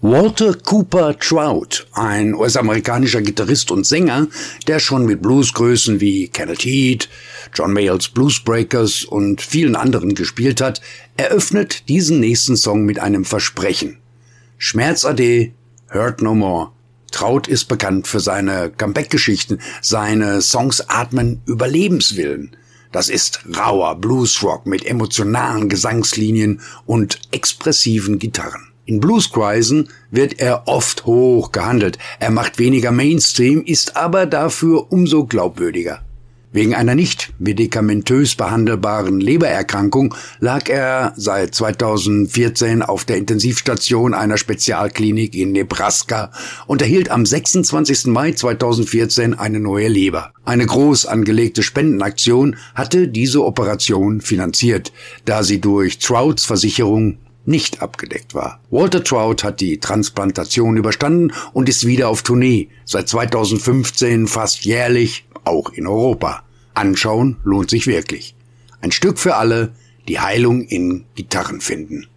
Walter Cooper Trout, ein US-amerikanischer Gitarrist und Sänger, der schon mit Bluesgrößen wie Kenneth Heat, John Mayall's Bluesbreakers und vielen anderen gespielt hat, eröffnet diesen nächsten Song mit einem Versprechen. Schmerz ade, Hurt no more. Trout ist bekannt für seine Comeback-Geschichten, seine Songs atmen Überlebenswillen. Das ist rauer Bluesrock mit emotionalen Gesangslinien und expressiven Gitarren. In Blueskreisen wird er oft hoch gehandelt. Er macht weniger Mainstream, ist aber dafür umso glaubwürdiger. Wegen einer nicht medikamentös behandelbaren Lebererkrankung lag er seit 2014 auf der Intensivstation einer Spezialklinik in Nebraska und erhielt am 26. Mai 2014 eine neue Leber. Eine groß angelegte Spendenaktion hatte diese Operation finanziert, da sie durch Trouts Versicherung nicht abgedeckt war. Walter Trout hat die Transplantation überstanden und ist wieder auf Tournee, seit 2015 fast jährlich, auch in Europa. Anschauen lohnt sich wirklich. Ein Stück für alle, die Heilung in Gitarren finden.